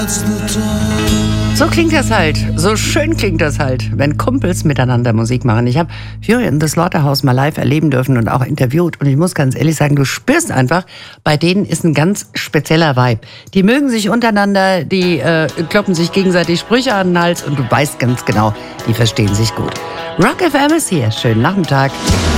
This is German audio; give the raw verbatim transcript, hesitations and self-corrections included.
So klingt das halt, so schön klingt das halt, wenn Kumpels miteinander Musik machen. Ich habe Fury in the Slaughterhouse mal live erleben dürfen und auch interviewt. Und ich muss ganz ehrlich sagen, du spürst einfach, bei denen ist ein ganz spezieller Vibe. Die mögen sich untereinander, die äh, kloppen sich gegenseitig Sprüche an den Hals und du weißt ganz genau, die verstehen sich gut. Rock F M ist hier, schönen Nachmittag.